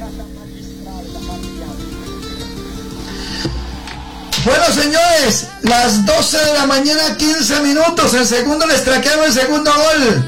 Bueno, señores, las 12 de la mañana, 15 minutos. En segundo les traqueamos el segundo gol.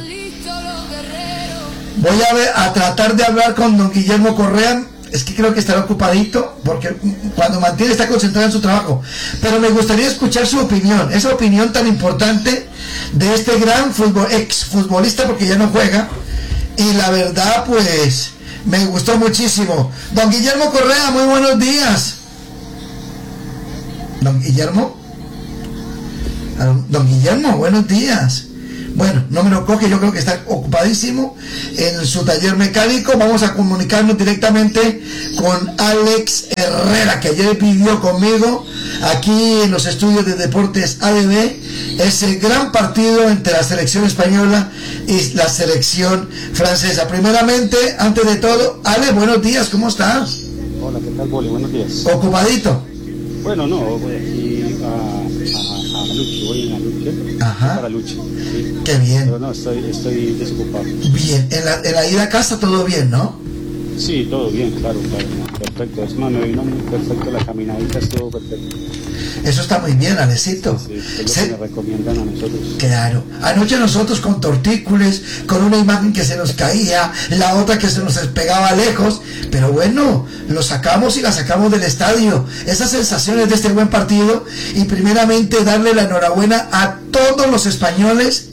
Voy a tratar de hablar con don Guillermo Correa. Es que creo que estará ocupadito, porque cuando mantiene está concentrado en su trabajo. Pero me gustaría escuchar su opinión, esa opinión tan importante de este gran exfutbolista, porque ya no juega. Y la verdad, pues, me gustó muchísimo. Don Guillermo Correa, muy buenos días. Don Guillermo. Don Guillermo, buenos días. Bueno, no me lo coge, yo creo que está ocupadísimo en su taller mecánico. Vamos a comunicarnos directamente con Alex Herrera, que ayer vivió conmigo aquí en los estudios de Deportes ADB ese gran partido entre la selección española y la selección francesa. Primeramente, antes de todo, Alex, buenos días, ¿cómo estás? Hola, ¿qué tal, Boli? Buenos días. ¿Ocupadito? Bueno, no, voy aquí a Luche, voy a Luche. Ajá. Para Luche. Sí. Qué bien. Pero no, estoy desocupado. Bien, en la ida a casa todo bien, ¿no? Sí, todo bien, claro, no, perfecto. Es más, me vino muy perfecto, la caminadita estuvo perfecta. Eso está muy bien, Alecito. Sí, es lo que me recomiendan a nosotros. Claro. Anoche nosotros con tortícolis, con una imagen que se nos caía, la otra que se nos despegaba lejos, pero bueno, lo sacamos y la sacamos del estadio. Esas sensaciones de este buen partido, y primeramente darle la enhorabuena a todos los españoles,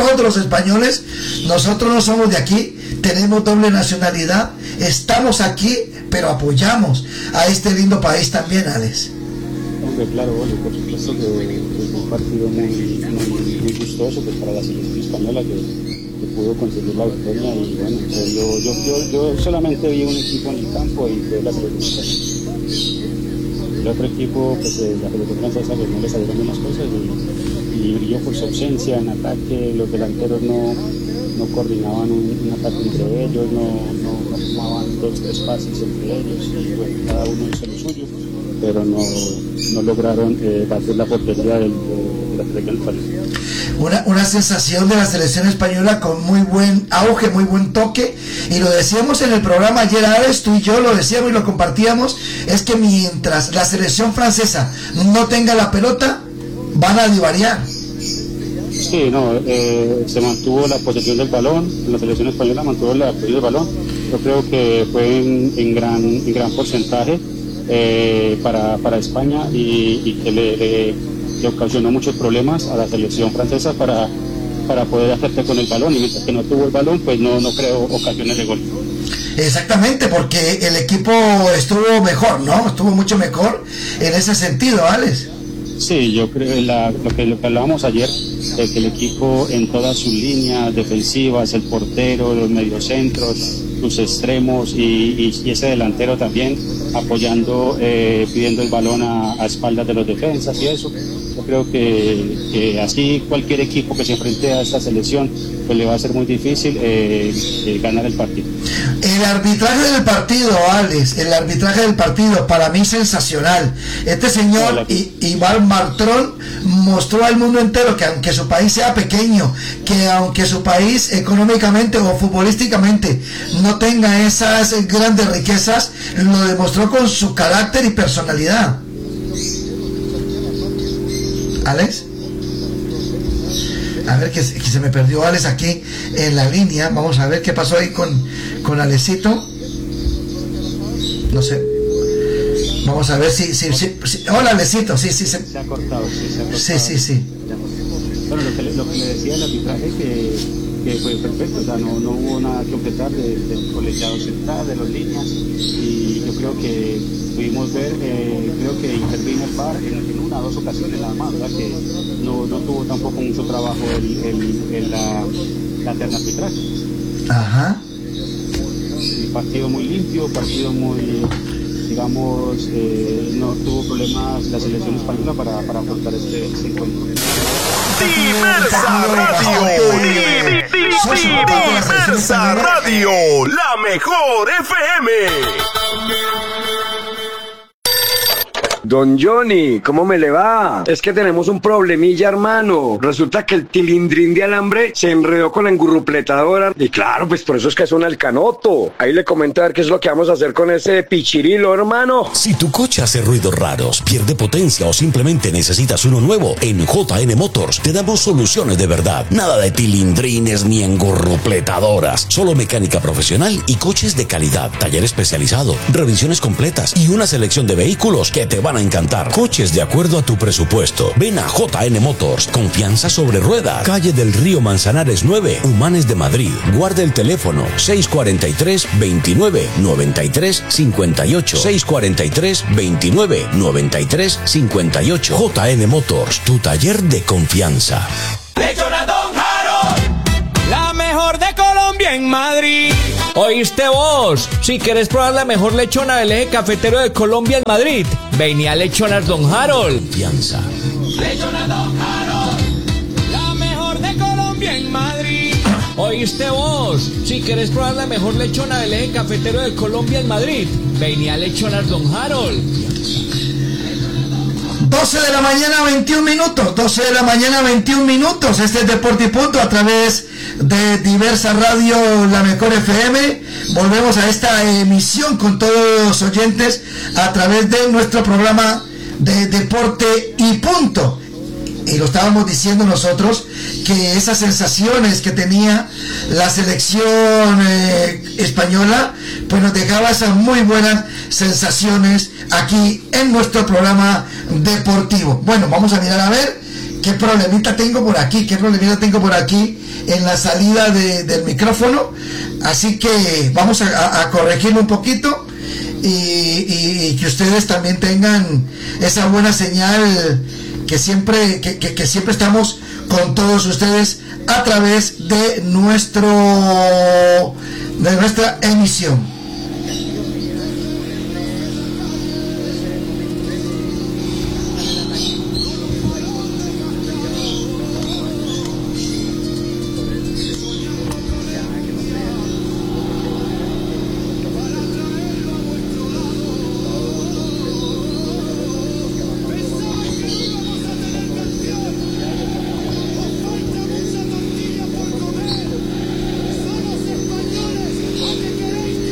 Nosotros no somos de aquí, tenemos doble nacionalidad, estamos aquí, pero apoyamos a este lindo país también, Alex. Hombre, claro, bueno, por supuesto que es un partido muy gustoso pues, para la selección española que pudo conseguir la victoria. Y bueno, o sea, yo solamente vi un equipo en el campo y fue la selección española. El otro equipo, pues la selección francesa, pues no le salieron bien las cosas y brilló por su ausencia en ataque. Los delanteros no coordinaban un ataque entre ellos, no tomaban 2-3 pases entre ellos y bueno, cada uno hizo lo suyo, pero no lograron batir la portería de la selección española. Una sensación de la selección española con muy buen auge, muy buen toque, y lo decíamos en el programa ayer, Alex, tú y yo lo decíamos y lo compartíamos, es que mientras la selección francesa no tenga la pelota, van a divariar. Sí, no, se mantuvo la posesión del balón, la selección española mantuvo la posesión del balón, yo creo que fue en gran porcentaje para España y que le ocasionó muchos problemas a la selección francesa para poder hacerse con el balón, y mientras que no tuvo el balón pues no creó ocasiones de gol. Exactamente, porque el equipo estuvo mejor, ¿no? Estuvo mucho mejor en ese sentido, Alex. Sí, yo creo lo que hablábamos ayer, de que el equipo en todas sus líneas defensivas, el portero, los mediocentros, sus extremos y ese delantero también apoyando, pidiendo el balón a espaldas de los defensas y eso. Yo creo que así cualquier equipo que se enfrente a esta selección pues le va a ser muy difícil ganar el partido. El arbitraje del partido, Alex, para mí sensacional. Este señor Iván Martrón mostró al mundo entero que aunque su país sea pequeño, que aunque su país económicamente o futbolísticamente no tenga esas grandes riquezas, lo demostró con su carácter y personalidad. Alex, a ver que se me perdió Alex aquí en la línea. Vamos a ver qué pasó ahí con Alexito. No sé. Vamos a ver si hola, Alexito, sí. Se ha cortado, Sí. Bueno, lo que le decía el arbitraje que fue perfecto, o sea, no hubo nada que objetar del colegiado central, de las líneas, y yo creo que pudimos ver, creo que intervino el VAR en una o dos ocasiones nada más, ¿verdad? Que no tuvo tampoco mucho trabajo la terna arbitraje. Ajá. Un partido muy limpio, partido muy, digamos, no tuvo problemas la selección española para afrontar este encuentro. Diversa Radio, Diversa Radio, la mejor FM. Don Johnny, ¿cómo me le va? Es que tenemos un problemilla, hermano. Resulta que el tilindrín de alambre se enredó con la engurrupletadora. Y claro, pues por eso es que suena el canoto. Ahí le comento a ver qué es lo que vamos a hacer con ese pichirilo, hermano. Si tu coche hace ruidos raros, pierde potencia o simplemente necesitas uno nuevo, en JN Motors te damos soluciones de verdad. Nada de tilindrines ni engurrupletadoras. Solo mecánica profesional y coches de calidad. Taller especializado, revisiones completas y una selección de vehículos que te van a encantar. Coches de acuerdo a tu presupuesto. Ven a JN Motors. Confianza sobre ruedas. Calle del Río Manzanares 9, Humanes de Madrid. Guarda el teléfono 643-29-93-58. 643-29-93-58. JN Motors, tu taller de confianza. Lechona Don Harold, la mejor de Colombia en Madrid. ¿Oíste vos? Si querés probar la mejor lechona del eje cafetero de Colombia en Madrid, vení a Lechonas Don Harold. Confianza. Lechona Don Harold, la mejor de Colombia en Madrid. ¿Oíste vos? Si querés probar la mejor lechona del eje cafetero de Colombia en Madrid, vení a Lechonas Don Harold. 12 de la mañana, 21 minutos. 12 de la mañana, 21 minutos. Este es Deporte y Punto a través de Diversa Radio, la mejor FM. Volvemos a esta emisión con todos los oyentes a través de nuestro programa de Deporte y Punto. Y lo estábamos diciendo nosotros, que esas sensaciones que tenía la selección española, pues nos dejaba esas muy buenas sensaciones aquí en nuestro programa deportivo. Bueno, vamos a mirar a ver qué problemita tengo por aquí en la salida del micrófono. Así que vamos a corregirlo un poquito y que ustedes también tengan esa buena señal que siempre estamos con todos ustedes a través de nuestra emisión.